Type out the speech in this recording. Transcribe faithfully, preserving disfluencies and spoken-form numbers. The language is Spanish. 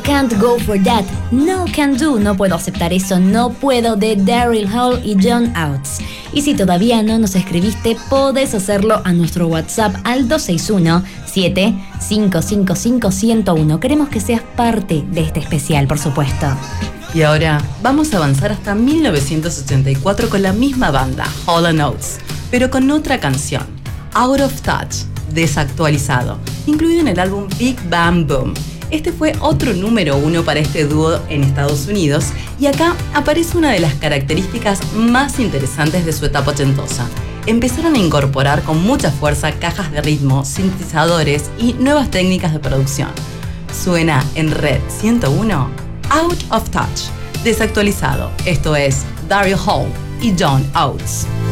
Can't Go For That, No Can Do, No Puedo Aceptar Eso, No Puedo, de Daryl Hall y John Oates. Y si todavía no nos escribiste, podés hacerlo a nuestro WhatsApp al dos seis uno, siete cinco cinco cinco, uno cero uno. Queremos que seas parte de este especial, por supuesto. Y ahora vamos a avanzar hasta mil novecientos ochenta y cuatro con la misma banda, Hall and Oates, pero con otra canción, Out of Touch, desactualizado, incluido en el álbum Big Bang Boom. Este fue otro número uno para este dúo en Estados Unidos, y acá aparece una de las características más interesantes de su etapa ochentosa. Empezaron a incorporar con mucha fuerza cajas de ritmo, sintetizadores y nuevas técnicas de producción. Suena en Red ciento uno, Out of Touch, desactualizado. Esto es Daryl Hall y John Oates.